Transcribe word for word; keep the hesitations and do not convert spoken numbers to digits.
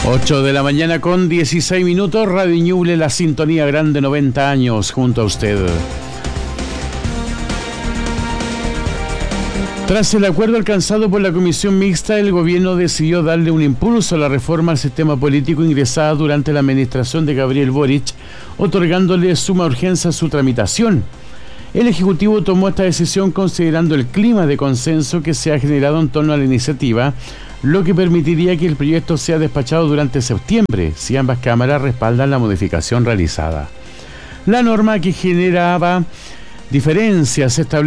ocho de la mañana con dieciséis minutos, Radio Ñuble, la sintonía grande, noventa años junto a usted. Tras el acuerdo alcanzado por la Comisión Mixta, el gobierno decidió darle un impulso a la reforma al sistema político ingresada durante la administración de Gabriel Boric, otorgándole suma urgencia a su tramitación. El Ejecutivo tomó esta decisión considerando el clima de consenso que se ha generado en torno a la iniciativa, lo que permitiría que el proyecto sea despachado durante septiembre, si ambas cámaras respaldan la modificación realizada. La norma, que generaba diferencias establecidas